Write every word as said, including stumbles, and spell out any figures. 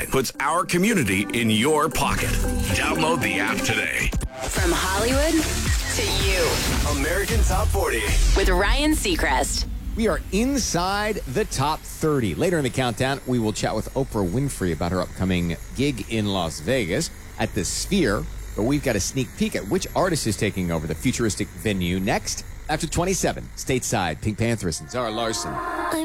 Line puts our community in your pocket. Download the app today. From Hollywood to you. American Top forty. With Ryan Seacrest. We are inside the top thirty. Later in the countdown, we will chat with Oprah Winfrey about her upcoming gig in Las Vegas at the Sphere. But we've got a sneak peek at which artist is taking over the futuristic venue next. After twenty-seven, stateside, Pink Panthers and Zara Larson.